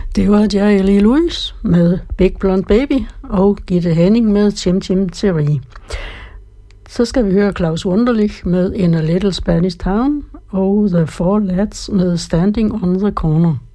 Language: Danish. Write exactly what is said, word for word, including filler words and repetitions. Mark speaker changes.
Speaker 1: Det var Jerry Lee Lewis med Big Blonde Baby og Gitte Henning med Chim Chim Cherry. Så skal vi høre Claus Wunderlich med In a Little Spanish Town og The Four Lads med Standing on the Corner.